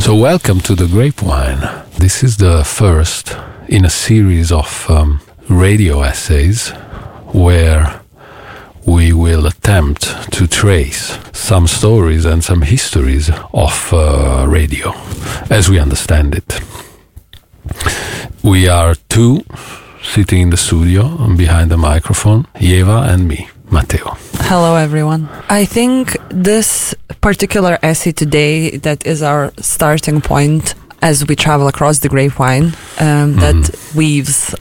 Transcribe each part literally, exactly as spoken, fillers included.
So welcome to The Grapevine. This is the first in a series of um, radio essays where we will attempt to trace some stories and some histories of uh, radio as we understand it. We are two sitting in the studio behind the microphone, Eva and me, Matteo. Hello, everyone. I think this particular essay today, that is our starting point as we travel across the grapevine, um, that mm. weaves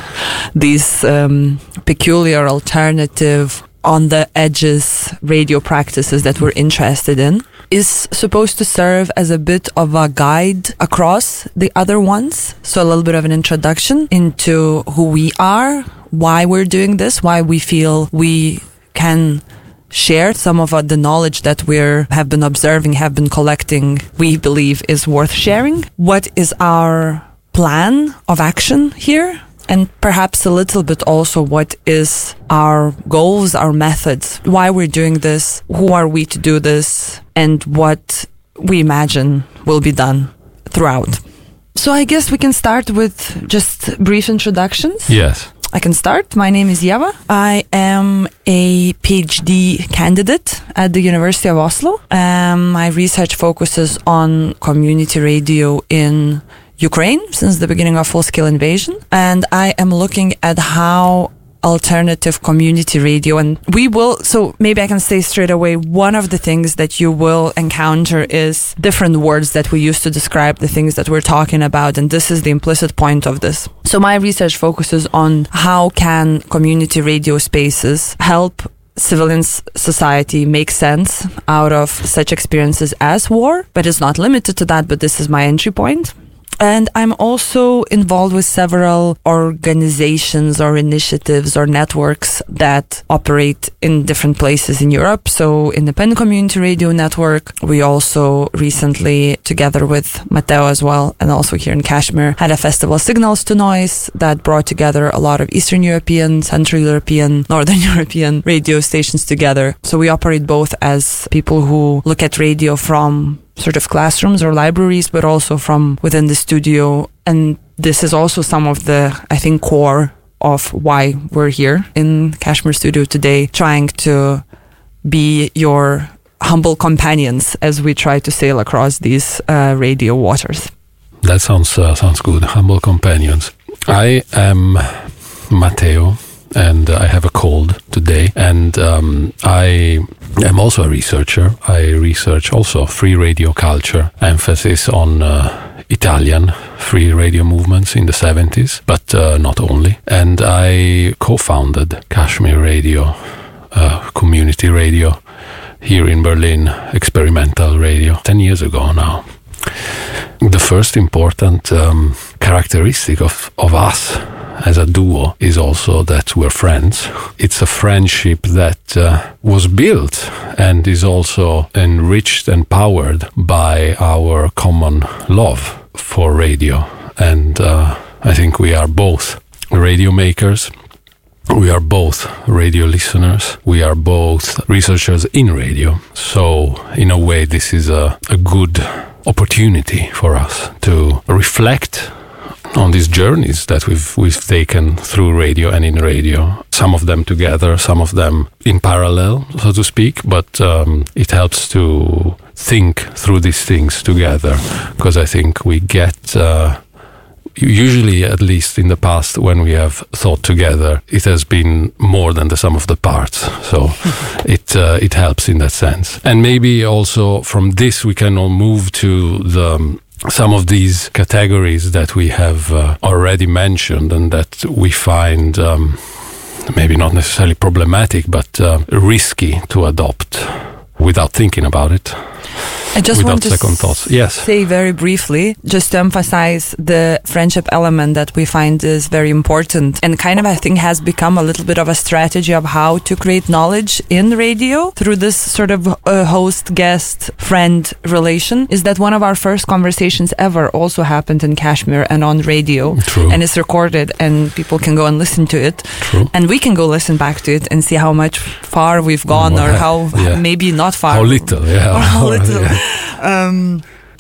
these um, peculiar, alternative, on the edges radio practices that we're interested in, is supposed to serve as a bit of a guide across the other ones. So a little bit of an introduction into who we are, why we're doing this, why we feel we can share some of uh, the knowledge that we have been observing, have been collecting, we believe is worth sharing. What is our plan of action here? And perhaps a little bit also what is our goals, our methods, why we're doing this, who are we to do this, and what we imagine will be done throughout. So I guess we can start with just brief introductions. Yes. I can start. My name is Eva. I am a PhD candidate at the University of Oslo. Um, my research focuses on community radio in Ukraine since the beginning of full-scale invasion. And I am looking at how alternative community radio, and we will, so maybe I can say straight away, one of the things that you will encounter is different words that we use to describe the things that we're talking about, and this is the implicit point of this. So my research focuses on how can community radio spaces help civilian society make sense out of such experiences as war, but it's not limited to that, but this is my entry point. And I'm also involved with several organizations or initiatives or networks that operate in different places in Europe. So Independent Community Radio Network. We also recently, together with Matteo as well, and also here in Kashmir, had a festival, Signals to Noise, that brought together a lot of Eastern European, Central European, Northern European radio stations together. So we operate both as people who look at radio from sort of classrooms or libraries, but also from within the studio. And this is also some of the, I think, core of why we're here in Kashmir Studio today, trying to be your humble companions as we try to sail across these uh, radio waters. That sounds uh, sounds good. Humble companions. I am Matteo, and I have a cold today, and um, I am also a researcher. I research also free radio culture, emphasis on uh, Italian free radio movements in the seventies, but uh, not only. And I co-founded Kashmir Radio, uh, community radio here in Berlin, experimental radio, ten years ago now. The first important um, characteristic of, of us as a duo is also that we're friends. It's a friendship that uh, was built and is also enriched and powered by our common love for radio. And uh, I think we are both radio makers. We are both radio listeners. We are both researchers in radio. So in a way, this is a, a good opportunity for us to reflect on these journeys that we've we've taken through radio and in radio. Some of them together, some of them in parallel, so to speak, but um, it helps to think through these things together, because I think we get, uh, usually at least in the past, when we have thought together, it has been more than the sum of the parts. So it uh, it helps in that sense. And maybe also from this we can all move to the um, some of these categories that we have uh, already mentioned and that we find um, maybe not necessarily problematic, but uh, risky to adopt without thinking about it. I just want to second thoughts. Yes. say very briefly, just to emphasize the friendship element that we find is very important, and kind of I think has become a little bit of a strategy of how to create knowledge in radio through this sort of uh, host-guest-friend relation, is that one of our first conversations ever also happened in Kashmir and on radio. True. And it's recorded and people can go and listen to it. True. And we can go listen back to it and see how much far we've gone, well, or how yeah. maybe not far. How little, yeah. Or how little. yeah. Um,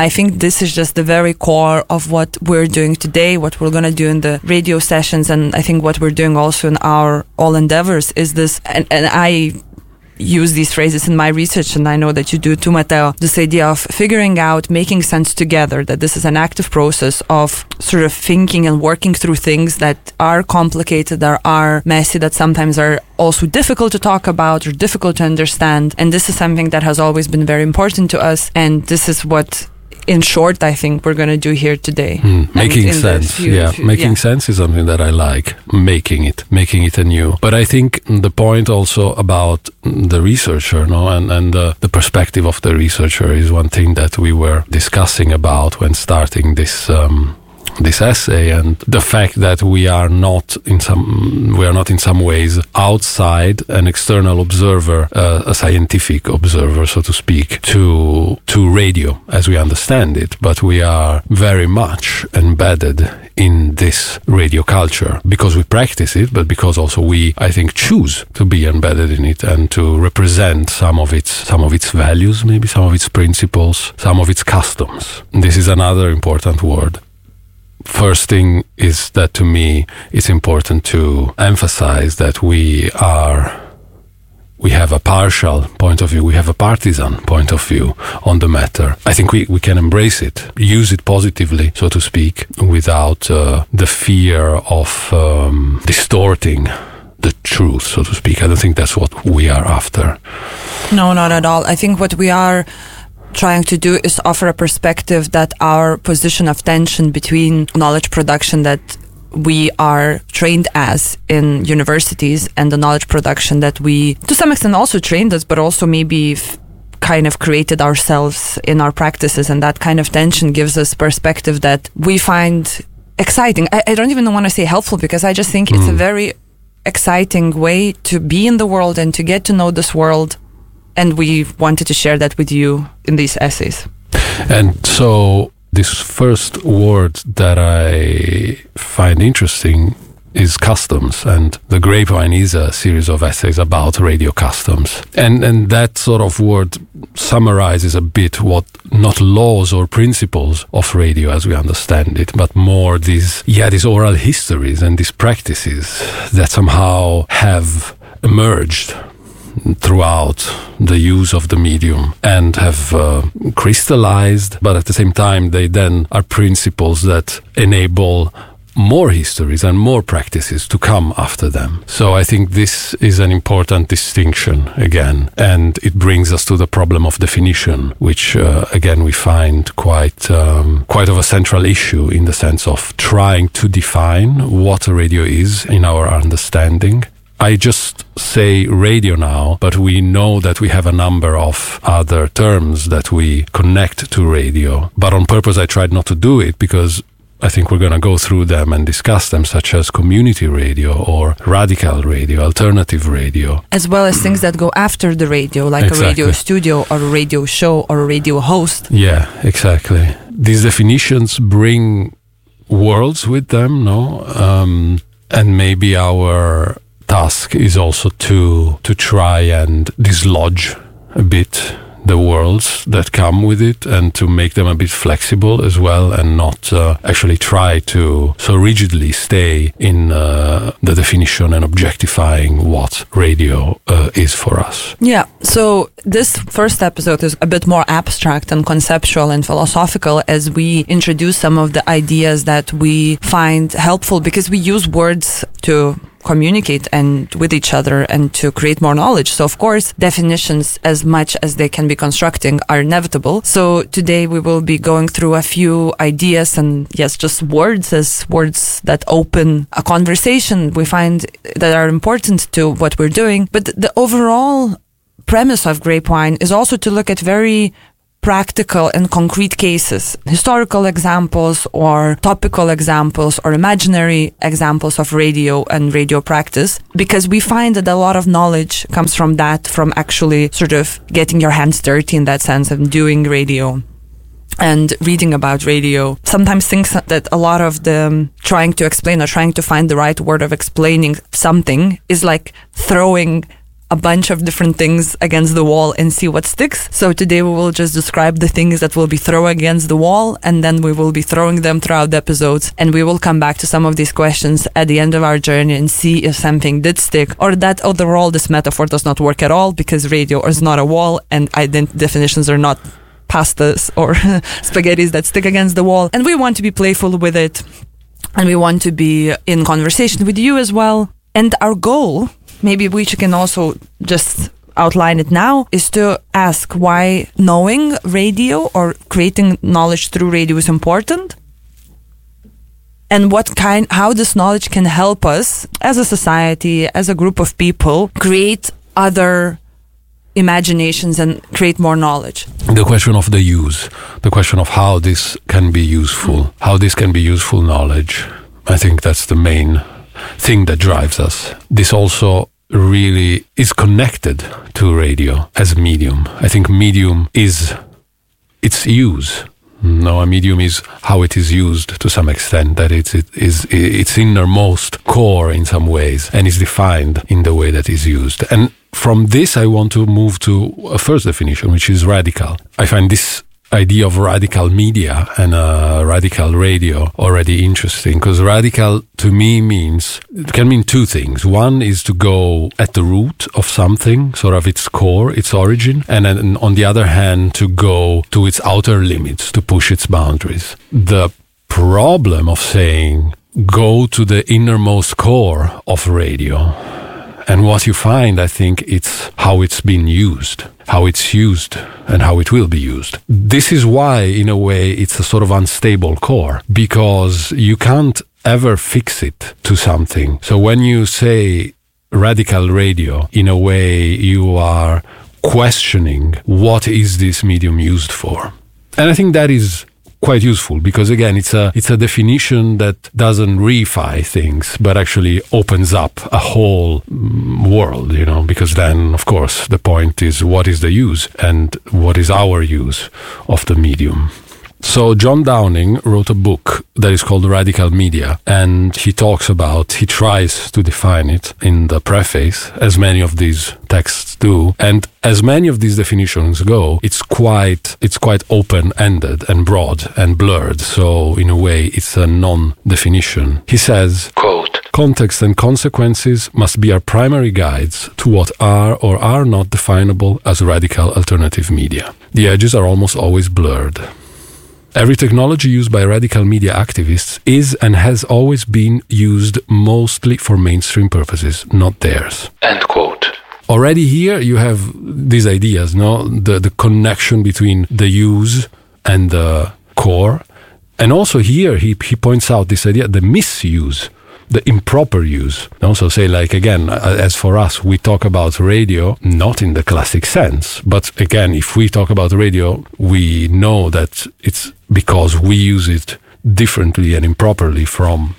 I think this is just the very core of what we're doing today, what we're going to do in the radio sessions, and I think what we're doing also in our all endeavors is this, and, and I use these phrases in my research, and I know that you do too, Matteo, this idea of figuring out, making sense together, that this is an active process of sort of thinking and working through things that are complicated, that are messy, that sometimes are also difficult to talk about or difficult to understand. And this is something that has always been very important to us, and this is what, in short, I think we're going to do here today. Mm, making sense. Few, yeah. Few, making yeah. sense is something that I like. Making it, making it anew. But I think the point also about the researcher, no, and, and uh, the perspective of the researcher is one thing that we were discussing about when starting this, um, this essay, and the fact that we are not in some we are not in some ways outside an external observer, uh, a scientific observer, so to speak, to to radio as we understand it, but we are very much embedded in this radio culture because we practice it, but because also we, I think, choose to be embedded in it and to represent some of its some of its values, maybe some of its principles, some of its customs. This is another important word. First thing is that to me it's important to emphasize that we are we have a partial point of view, we have a partisan point of view on the matter. I think we, we can embrace it, use it positively, so to speak, without uh, the fear of um, distorting the truth, so to speak. I don't think that's what we are after. No, not at all. I think what we are trying to do is offer a perspective that our position of tension between knowledge production that we are trained as in universities and the knowledge production that we, to some extent, also trained us, but also maybe f- kind of created ourselves in our practices. And that kind of tension gives us perspective that we find exciting. I, I don't even want to say helpful, because I just think mm. it's a very exciting way to be in the world and to get to know this world. And we wanted to share that with you in these essays. And so this first word that I find interesting is customs, and The Grapevine is a series of essays about radio customs. And and that sort of word summarizes a bit what, not laws or principles of radio as we understand it, but more these, yeah, these oral histories and these practices that somehow have emerged throughout the use of the medium and have uh, crystallized, but at the same time they then are principles that enable more histories and more practices to come after them. So I think this is an important distinction again, and it brings us to the problem of definition, which uh, again we find quite um, quite of a central issue in the sense of trying to define what a radio is in our understanding. I just say radio now, but we know that we have a number of other terms that we connect to radio. But on purpose, I tried not to do it because I think we're going to go through them and discuss them, such as community radio or radical radio, alternative radio. As well as things that go after the radio, like exactly. a radio studio or a radio show or a radio host. Yeah, exactly. These definitions bring worlds with them, no? Um, and maybe our task is also to to try and dislodge a bit the worlds that come with it and to make them a bit flexible as well, and not uh, actually try to so rigidly stay in uh, the definition and objectifying what radio uh, is for us. Yeah, so this first episode is a bit more abstract and conceptual and philosophical as we introduce some of the ideas that we find helpful, because we use words to communicate and with each other and to create more knowledge. So of course, definitions, as much as they can be constructing, are inevitable. So today we will be going through a few ideas and yes, just words as words that open a conversation we find that are important to what we're doing. But the overall premise of Grapevine is also to look at very practical and concrete cases, historical examples or topical examples or imaginary examples of radio and radio practice, because we find that a lot of knowledge comes from that, from actually sort of getting your hands dirty in that sense of doing radio and reading about radio. Sometimes things that a lot of the um, trying to explain or trying to find the right word of explaining something is like throwing a bunch of different things against the wall and see what sticks. So today we will just describe the things that will be thrown against the wall, and then we will be throwing them throughout the episodes, and we will come back to some of these questions at the end of our journey and see if something did stick, or that overall this metaphor does not work at all, because radio is not a wall and ident- definitions are not pastas or spaghettis that stick against the wall. And we want to be playful with it, and we want to be in conversation with you as well. And our goal, maybe we can also just outline it now, is to ask why knowing radio or creating knowledge through radio is important, and what kind, how this knowledge can help us as a society, as a group of people, create other imaginations and create more knowledge. The question of the use, the question of how this can be useful, mm. how this can be useful knowledge, I think that's the main thing that drives us. This also really is connected to radio as a medium. I think medium is its use. No, a medium is how it is used to some extent, that it's it is its innermost core in some ways, and is defined in the way that is used. And from this I want to move to a first definition, which is radical. I find this idea of radical media and uh, radical radio already interesting, because radical to me means, it can mean two things. One is to go at the root of something, sort of its core, its origin, and then on the other hand to go to its outer limits, to push its boundaries. The problem of saying go to the innermost core of radio, and what you find, I think, it's how it's been used, how it's used and how it will be used. This is why, in a way, it's a sort of unstable core, because you can't ever fix it to something. So when you say radical radio, in a way, you are questioning what is this medium used for. And I think that is quite useful, because again, it's a it's a definition that doesn't reify things, but actually opens up a whole mm, world, you know, because then, of course, the point is what is the use and what is our use of the medium. So John Downing wrote a book that is called Radical Media, and he talks about, he tries to define it in the preface, as many of these texts do, and as many of these definitions go, it's quite it's quite open-ended and broad and blurred, so in a way it's a non-definition. He says, quote, "Context and consequences must be our primary guides to what are or are not definable as radical alternative media. The edges are almost always blurred. Every technology used by radical media activists is and has always been used mostly for mainstream purposes, not theirs." End quote. Already here you have these ideas, no? The, the connection between the use and the core. And also here he, he points out this idea, the misuse, the improper use. And also say, like, again, as for us, we talk about radio not in the classic sense, but again, if we talk about radio, we know that it's because we use it differently and improperly from,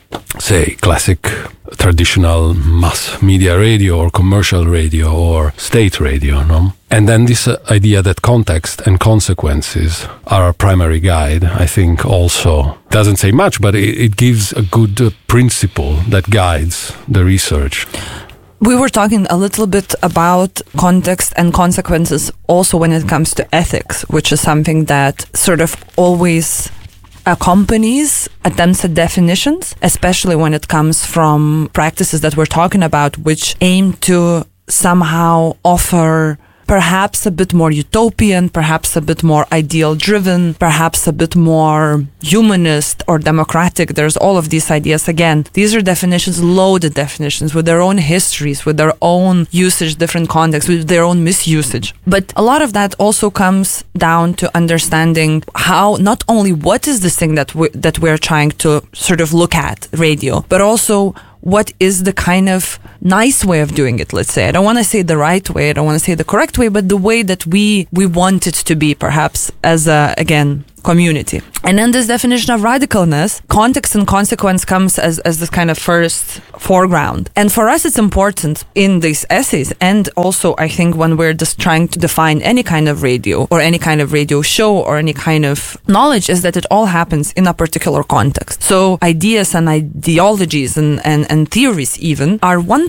say, classic traditional mass media radio or commercial radio or state radio, no? And then this uh, idea that context and consequences are our primary guide, I think also doesn't say much, but it, it gives a good uh, principle that guides the research. We were talking a little bit about context and consequences also when it comes to ethics, which is something that sort of always accompanies attempts at definitions, especially when it comes from practices that we're talking about, which aim to somehow offer perhaps a bit more utopian, perhaps a bit more ideal driven, perhaps a bit more humanist or democratic. There's all of these ideas. Again, these are definitions, loaded definitions with their own histories, with their own usage, different contexts, with their own misusage. But a lot of that also comes down to understanding how, not only what is this thing that we, that we're trying to sort of look at, radio, but also what is the kind of nice way of doing it, let's say. I don't want to say the right way, I don't want to say the correct way, but the way that we we want it to be, perhaps, as a, again, community. And then this definition of radicalness, context and consequence comes as, as this kind of first foreground. And for us, it's important in these essays, and also I think when we're just trying to define any kind of radio or any kind of radio show or any kind of knowledge, is that it all happens in a particular context. So ideas and ideologies and, and, and theories even are one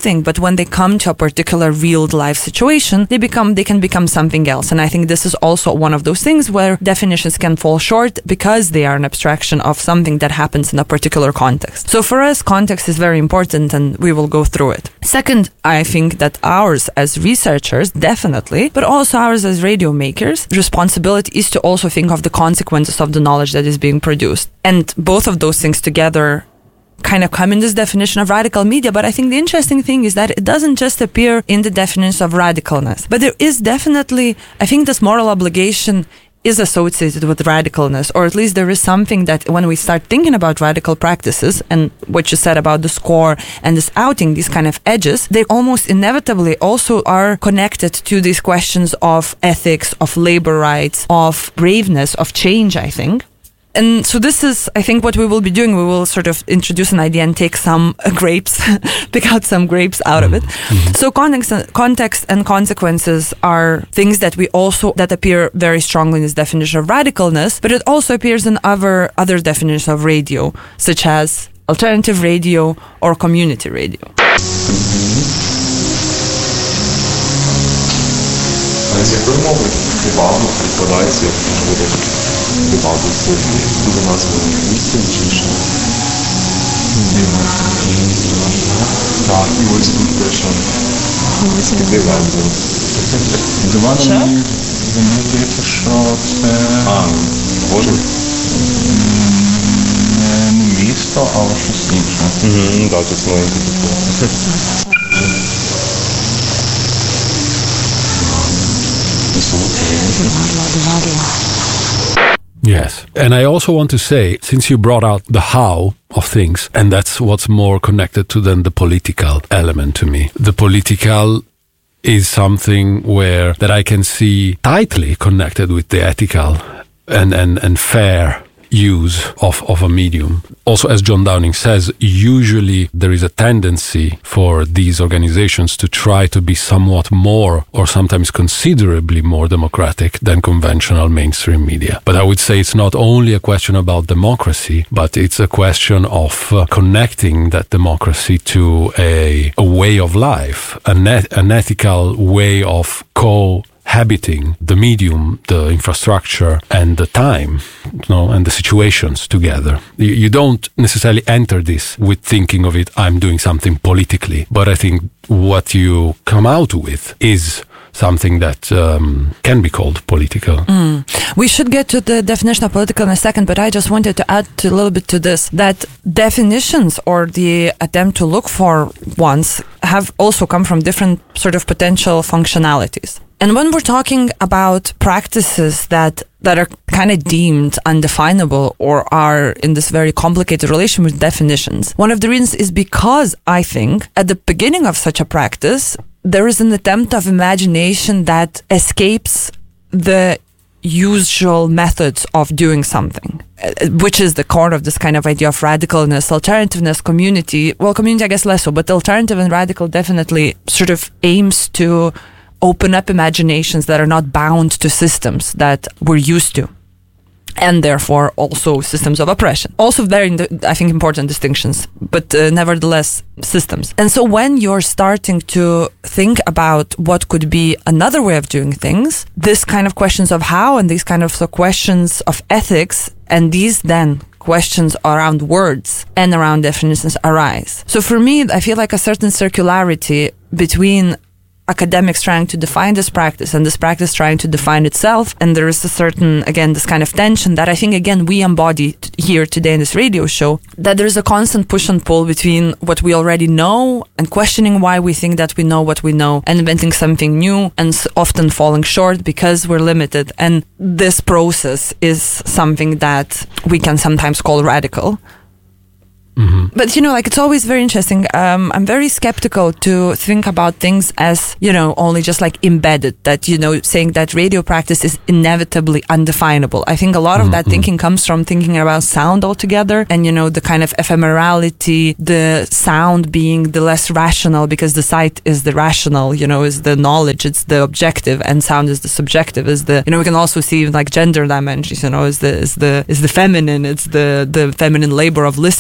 something, but when they come to a particular real life situation, they become they can become something else. And I think this is also one of those things where definitions can fall short because they are an abstraction of something that happens in a particular context. So for us, context is very important, and we will go through it. Second, I think that ours as researchers, definitely, but also ours as radio makers, responsibility is to also think of the consequences of the knowledge that is being produced. And both of those things together kind of come in this definition of radical media. But I think the interesting thing is that it doesn't just appear in the definition of radicalness, but there is definitely, I think this moral obligation is associated with radicalness, or at least there is something that when we start thinking about radical practices and what you said about the score and this outing, these kind of edges, they almost inevitably also are connected to these questions of ethics, of labor rights, of braveness, of change, I think. And so this is, I think, what we will be doing. We will sort of introduce an idea and take some uh, grapes, pick out some grapes out of it. Mm-hmm. So context, context and consequences are things that we also, that appear very strongly in this definition of radicalness, but it also appears in other, other definitions of radio, such as alternative radio or community radio. Приваду буде названо місцем чи що? Так, і ось тут теж диван. Диван, мені здається, що це... А, може? Не місто, але щось інше. Угу, так, тут маленьке таке. Yes. And I also want to say, since you brought out the how of things, and that's what's more connected to than the political element to me. The political is something where that I can see tightly connected with the ethical and, and, and fair use of, of a medium. Also, as John Downing says, usually there is a tendency for these organizations to try to be somewhat more, or sometimes considerably more democratic than conventional mainstream media. But I would say it's not only a question about democracy, but it's a question of uh, connecting that democracy to a, a way of life, an, et- an ethical way of co habiting the medium, the infrastructure, and the time, you know, and the situations together. You, you don't necessarily enter this with thinking of it, I'm doing something politically, but I think what you come out with is something that um, can be called political. Mm. We should get to the definition of political in a second, but I just wanted to add to a little bit to this, that definitions or the attempt to look for ones have also come from different sort of potential functionalities. And when we're talking about practices that that are kind of deemed undefinable or are in this very complicated relation with definitions, one of the reasons is because I think at the beginning of such a practice, there is an attempt of imagination that escapes the usual methods of doing something, which is the core of this kind of idea of radicalness, alternativeness, community. Well, community, I guess less so, but alternative and radical definitely sort of aims to open up imaginations that are not bound to systems that we're used to, and therefore also systems of oppression. Also very, I think, important distinctions, but uh, nevertheless systems. And so when you're starting to think about what could be another way of doing things, this kind of questions of how and these kind of so questions of ethics, and these then questions around words and around definitions arise. So for me, I feel like a certain circularity between academics trying to define this practice and this practice trying to define itself. And there is a certain, again, this kind of tension that I think, again, we embody t- here today in this radio show, that there is a constant push and pull between what we already know and questioning why we think that we know what we know and inventing something new, and s- often falling short because we're limited. And this process is something that we can sometimes call radical. Mm-hmm. But, you know, like, it's always very interesting. Um, I'm very skeptical to think about things as, you know, only just like embedded, that, you know, saying that radio practice is inevitably undefinable. I think a lot of mm-hmm. that thinking comes from thinking about sound altogether, and, you know, the kind of ephemerality, the sound being the less rational because the sight is the rational, you know, is the knowledge, it's the objective, and sound is the subjective, is the, you know, we can also see like gender dimensions, you know, is the, is the, is the feminine, it's the, the feminine labor of listening, of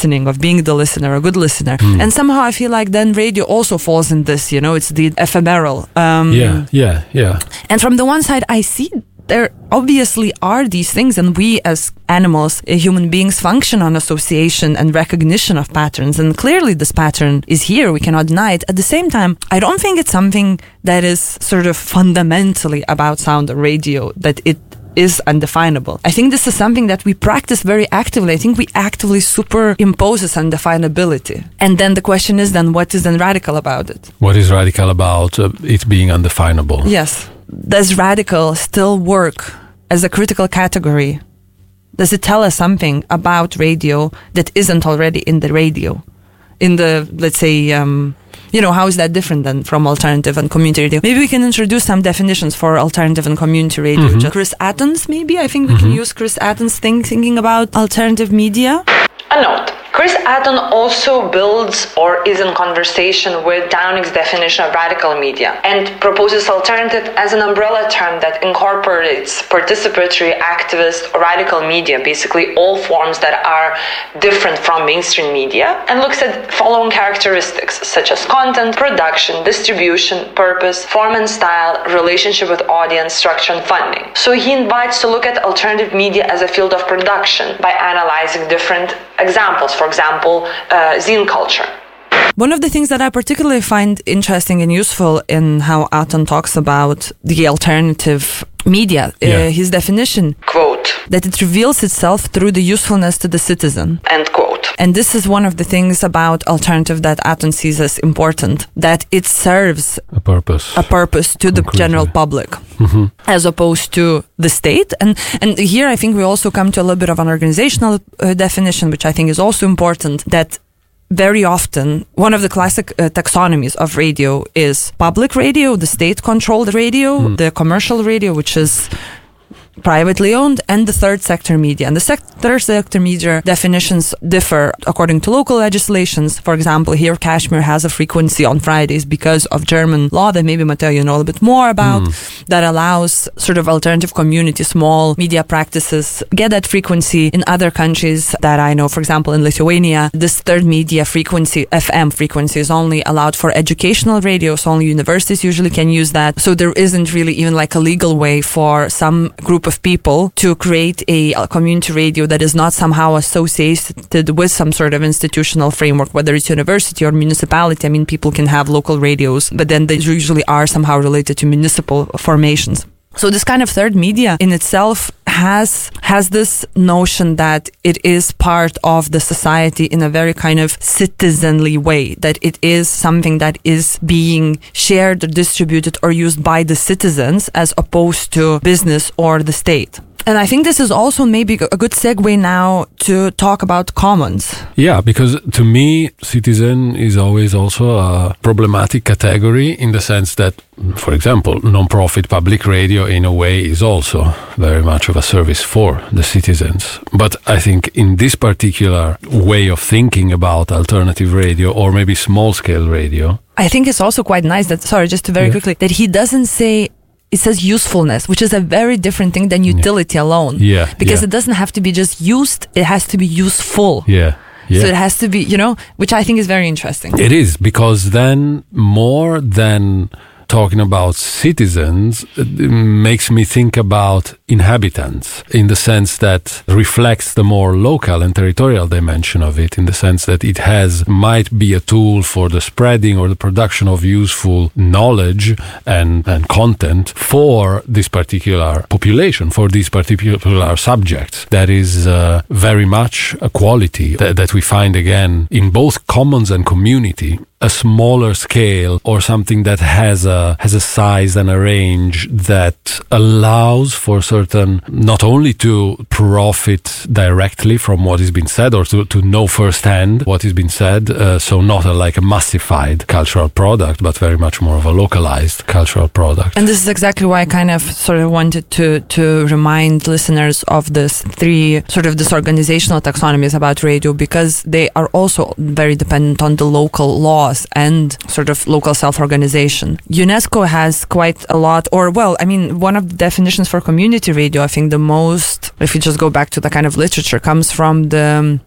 being the listener, a good listener. Mm. And somehow I feel like then radio also falls in this, you know, it's the ephemeral. Um, Yeah, yeah, yeah. And from the one side, I see there obviously are these things, and we as animals, uh, human beings, function on association and recognition of patterns, and clearly this pattern is here, we cannot deny it. At the same time, I don't think it's something that is sort of fundamentally about sound or radio, that it is undefinable. I think this is something that we practice very actively. I think we actively superimpose this undefinability. And then the question is then, what is then radical about it? What is radical about uh, it being undefinable? Yes. Does radical still work as a critical category? Does it tell us something about radio that isn't already in the radio? In the, let's say, um, you know, how is that different than from alternative and community radio? Maybe we can introduce some definitions for alternative and community radio. Mm-hmm. Just Chris Athens, maybe? I think we Mm-hmm. can use Chris Athens' thing, thinking about alternative media. A note. Chris Athens also builds or is in conversation with Downing's definition of radical media and proposes alternative as an umbrella term that incorporates participatory, activist, or radical media, basically all forms that are different from mainstream media, and looks at following characteristics such as content, production, distribution, purpose, form and style, relationship with audience, structure, and funding. So he invites to look at alternative media as a field of production by analyzing different examples. For example, uh, zine culture. One of the things that I particularly find interesting and useful in how Aton talks about the alternative media, Yeah. uh, his definition, Quote, that it reveals itself through the usefulness to the citizen. end quote. And this is one of the things about alternative that Aton sees as important, that it serves A purpose. a purpose to the Conclusion. general public, Mhm. as opposed to the state. And and here I think we also come to a little bit of an organizational uh, definition, which I think is also important, that very often one of the classic uh, taxonomies of radio is public radio, the state-controlled radio, Mm. the commercial radio, which is privately owned, and the third sector media. And the sec- third sector media definitions differ according to local legislations. For example, here Kashmir has a frequency on Fridays because of German law that maybe Matteo you know a little bit more about, Mm. that allows sort of alternative community, small media practices get that frequency. In other countries that I know, for example in Lithuania, this third media frequency, F M frequency, is only allowed for educational radio, so only universities usually can use that. So there isn't really even like a legal way for some group of people to create a, a community radio that is not somehow associated with some sort of institutional framework, whether it's university or municipality. I mean, people can have local radios, but then they usually are somehow related to municipal formations. So this kind of third media in itself has has this notion that it is part of the society in a very kind of citizenly way, that it is something that is being shared or distributed or used by the citizens as opposed to business or the state. And I think this is also maybe a good segue now to talk about commons. Yeah, because to me, citizen is always also a problematic category in the sense that, for example, non-profit public radio in a way is also very much of a service for the citizens. But I think in this particular way of thinking about alternative radio or maybe small-scale radio, I think it's also quite nice that, sorry, just to very Yeah. quickly, that he doesn't say, it says usefulness, which is a very different thing than utility alone. Yeah, Because yeah. it doesn't have to be just used, it has to be useful. yeah, yeah. So it has to be, you know, which I think is very interesting. It is, because then more than talking about citizens, it makes me think about inhabitants in the sense that reflects the more local and territorial dimension of it, in the sense that it has, might be a tool for the spreading or the production of useful knowledge and, and content for this particular population, for these particular subjects. That is uh, very much a quality that, that we find again in both commons and community. A smaller scale or something that has a has a size and a range that allows for certain, not only to profit directly from what has been said or to, to know firsthand what has been said, uh, so not a, like a massified cultural product, but very much more of a localized cultural product. And this is exactly why I kind of sort of wanted to, to remind listeners of this three, sort of this organizational taxonomies about radio, because they are also very dependent on the local laws and sort of local self-organization. UNESCO has quite a lot, or well, I mean, one of the definitions for community radio, I think the most, if you just go back to the kind of literature, comes from the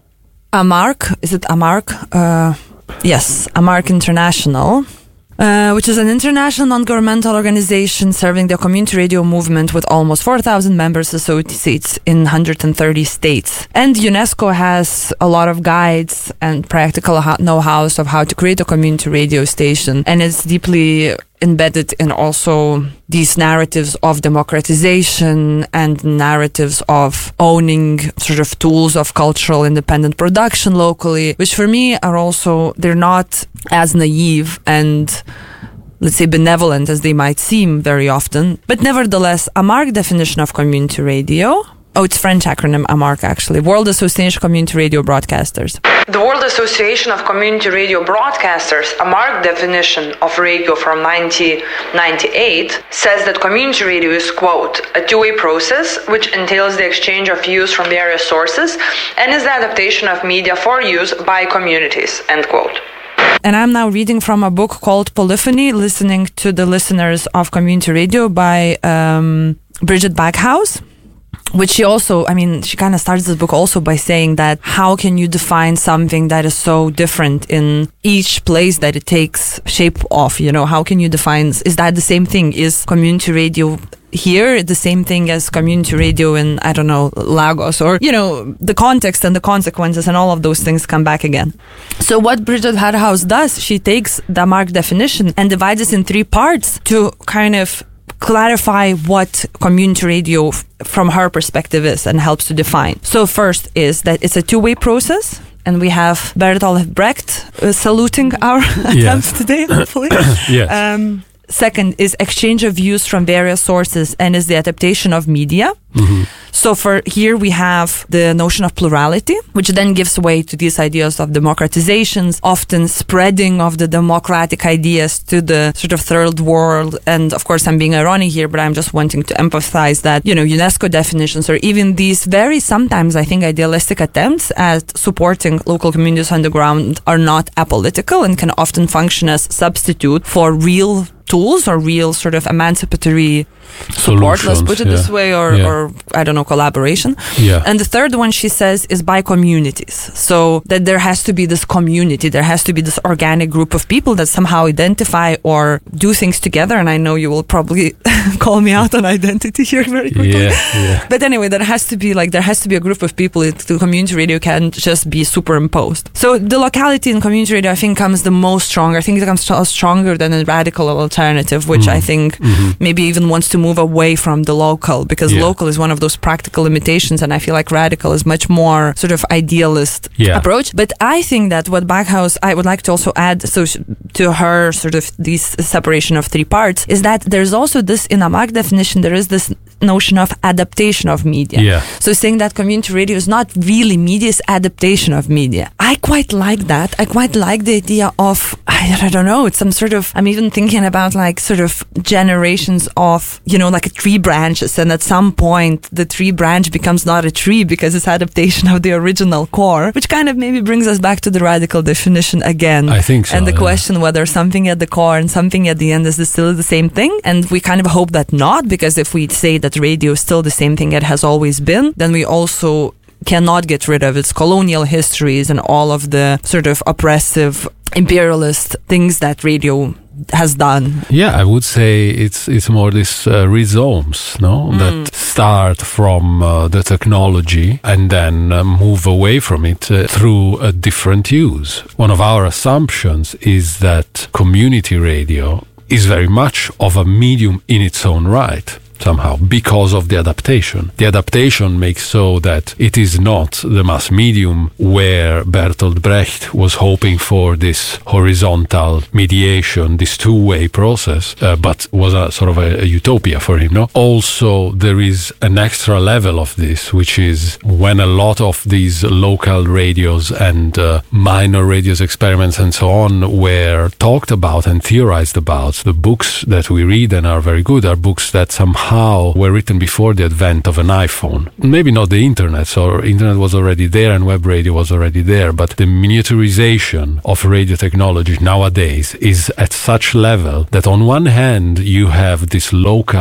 AMARC, is it AMARC? Uh, yes, AMARC International. Uh, which is an international non-governmental organization serving the community radio movement with almost four thousand members associates in one hundred thirty states. And UNESCO has a lot of guides and practical know-hows of how to create a community radio station. And it's deeply embedded in also these narratives of democratization and narratives of owning sort of tools of cultural independent production locally, which for me are also, they're not as naive and, let's say, benevolent as they might seem very often. But nevertheless, AMARC definition of community radio, oh, it's French acronym AMARC actually, World Association of Community Radio Broadcasters. The World Association of Community Radio Broadcasters, AMARC definition of radio from nineteen ninety-eight, says that community radio is, quote, a two-way process which entails the exchange of views from various sources and is the adaptation of media for use by communities, end quote. And I'm now reading from a book called Polyphony, Listening to the Listeners of Community Radio by um, Bridget Backhouse. Which she also, I mean, she kind of starts this book also by saying that how can you define something that is so different in each place that it takes shape of, you know, how can you define, is that the same thing? Is community radio here the same thing as community radio in, I don't know, Lagos, or, you know, the context and the consequences and all of those things come back again. So what Bridget Backhouse does, she takes the AMARC definition and divides it in three parts to kind of clarify what community radio f- from her perspective is and helps to define. So first is that it's a two-way process, and we have Bertolt Brecht uh, saluting our attempts today, hopefully. Yes. Um, second is exchange of views from various sources and is the adaptation of media. Mm-hmm. So for here we have the notion of plurality, which then gives way to these ideas of democratizations, often spreading of the democratic ideas to the sort of third world. And of course, I'm being ironic here, but I'm just wanting to emphasize that, you know, UNESCO definitions or even these very sometimes, I think, idealistic attempts at supporting local communities on the ground are not apolitical and can often function as substitute for real tools or real sort of emancipatory support, let's put it yeah. this way, or, yeah. or I don't know, collaboration. Yeah. And the third one, she says, is by communities. So that there has to be this community, there has to be this organic group of people that somehow identify or do things together. And I know you will probably call me out on identity here very quickly. Yeah, yeah. But anyway, there has to be like, there has to be a group of people. It, the community radio can't just be superimposed. So the locality in community radio, I think, comes the most stronger. I think it comes st- stronger than a radical alternative, which mm. I think mm-hmm. maybe even wants to move away from the local, because yeah. local is one of those practical limitations, and I feel like radical is much more sort of idealist yeah. approach. But I think that what Backhouse, I would like to also add so to her sort of this separation of three parts, is that there's also this, in a AMARC definition, there is this notion of adaptation of media. Yeah. So saying that community radio is not really media, it's adaptation of media. I quite like that. I quite like the idea of, I, I don't know, it's some sort of, I'm even thinking about like sort of generations of, you know, like a tree branches, and at some point the tree branch becomes not a tree because it's adaptation of the original core, which kind of maybe brings us back to the radical definition again. I think so. And the yeah. question whether something at the core and something at the end is still the same thing. And we kind of hope that not, because if we say that radio is still the same thing it has always been, then we also cannot get rid of its colonial histories and all of the sort of oppressive imperialist things that radio has done. Yeah, I would say it's it's more these uh, rhizomes, no, mm. that start from uh, the technology and then uh, move away from it uh, through a different use. One of our assumptions is that community radio is very much of a medium in its own right, somehow, because of the adaptation. The adaptation makes so that it is not the mass medium where Bertolt Brecht was hoping for this horizontal mediation, this two-way process, uh, but was a sort of a, a utopia for him, no? Also, there is an extra level of this, which is when a lot of these local radios and uh, minor radios experiments and so on were talked about and theorized about. The books that we read and are very good are books that somehow How were written before the advent of an iPhone. Maybe not the internet, so internet was already there and web radio was already there, but the miniaturization of radio technology nowadays is at such level that on one hand you have this local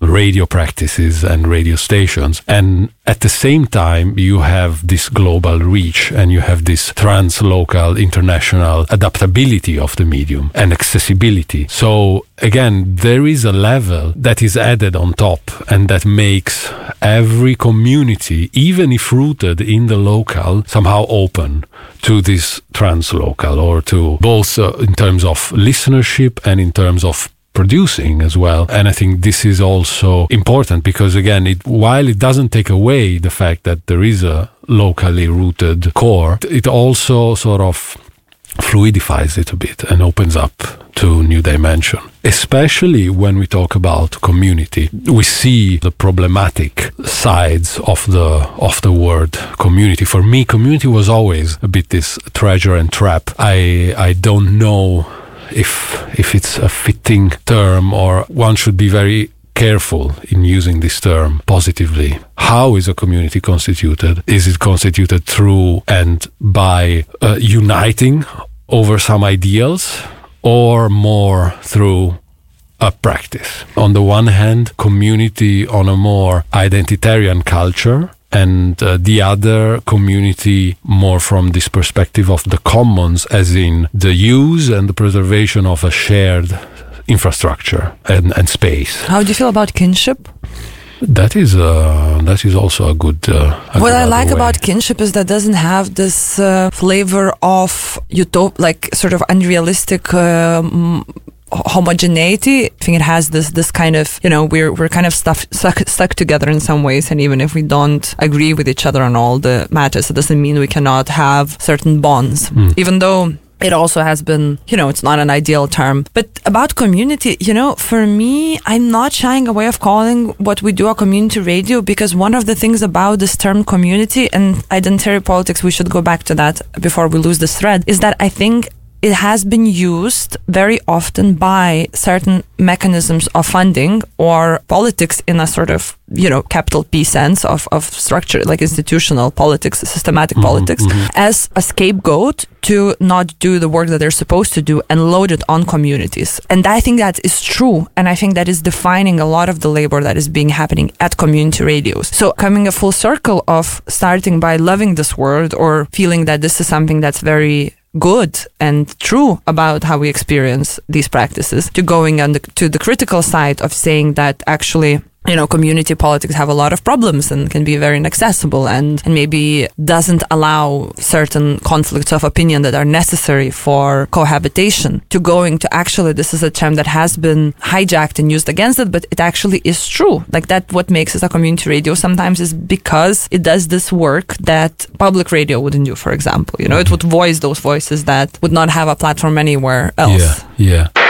radio practices and radio stations. And at the same time, you have this global reach and you have this trans-local, international adaptability of the medium and accessibility. So again, there is a level that is added on top and that makes every community, even if rooted in the local, somehow open to this trans-local, or to both uh, in terms of listenership and in terms of producing as well. And I think this is also important because, again, it, while it doesn't take away the fact that there is a locally rooted core, it also sort of fluidifies it a bit and opens up to new dimension. Especially when we talk about community, we see the problematic sides of the of the word community. For me, community was always a bit this treasure and trap. I I don't know if if it's a fitting term, or one should be very careful in using this term positively. How is a community constituted? Is it constituted through and by uh, uniting over some ideals, or more through a practice? On the one hand, community on a more identitarian culture, and uh, the other, community more from this perspective of the commons, as in the use and the preservation of a shared infrastructure and, and space. How do you feel about kinship? That is uh, that is also a good. Uh, a what good I like way. about kinship is that doesn't have this uh, flavor of utop, like sort of unrealistic. Um, homogeneity. I think it has this this kind of, you know, we're we're kind of stuff, stuck stuck together in some ways, and even if we don't agree with each other on all the matters, it doesn't mean we cannot have certain bonds, mm. even though it also has been, you know, it's not an ideal term. But about community, you know, for me, I'm not shying away of calling what we do a community radio, because one of the things about this term community and identitary politics, we should go back to that before we lose this thread, is that I think it has been used very often by certain mechanisms of funding or politics in a sort of, you know, capital P sense of, of structure, like institutional politics, systematic mm-hmm, politics, mm-hmm. as a scapegoat to not do the work that they're supposed to do and load it on communities. And I think that is true. And I think that is defining a lot of the labor that is being happening at community radios. So coming a full circle of starting by loving this word or feeling that this is something that's very good and true about how we experience these practices, to going on the, to the critical side of saying that actually, you know, community politics have a lot of problems and can be very inaccessible and, and maybe doesn't allow certain conflicts of opinion that are necessary for cohabitation, to going to actually, this is a term that has been hijacked and used against it, but it actually is true. Like that, what makes it a community radio sometimes is because it does this work that public radio wouldn't do, for example. You know, it would voice those voices that would not have a platform anywhere else. Yeah, yeah.